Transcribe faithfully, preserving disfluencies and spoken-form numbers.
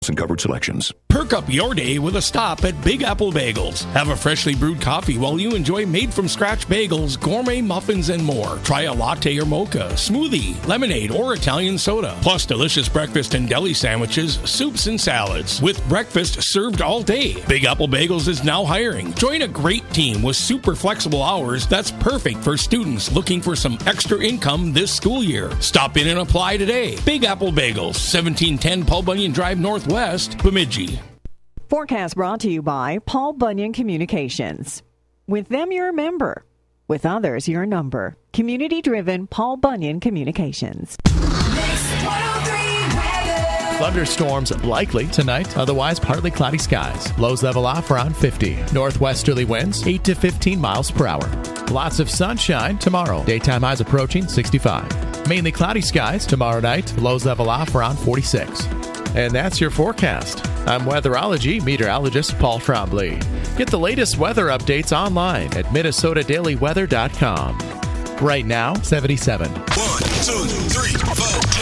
and covered selections. Perk up your day with a stop at Big Apple Bagels. Have a freshly brewed coffee while you enjoy made-from-scratch bagels, gourmet muffins, and more. Try a latte or mocha, smoothie, lemonade, or Italian soda. Plus delicious breakfast and deli sandwiches, soups, and salads. With breakfast served all day. Big Apple Bagels is now hiring. Join a great team with super flexible hours that's perfect for students looking for some extra income this school year. Stop in and apply today. Big Apple Bagels, seventeen ten Paul Bunyan Drive Northwest, Bemidji. Forecast brought to you by Paul Bunyan Communications. With them, you're a member. With others, you're a number. Community-driven Paul Bunyan Communications. Thunderstorms likely tonight, otherwise partly cloudy skies. Lows level off around fifty. Northwesterly winds eight to fifteen miles per hour. Lots of sunshine tomorrow. Daytime highs approaching sixty-five. Mainly cloudy skies tomorrow night. Lows level off around forty-six. And that's your forecast. I'm weatherology meteorologist Paul Trombley. Get the latest weather updates online at minnesota daily weather dot com. Right now, seventy-seven. One, two, three, four.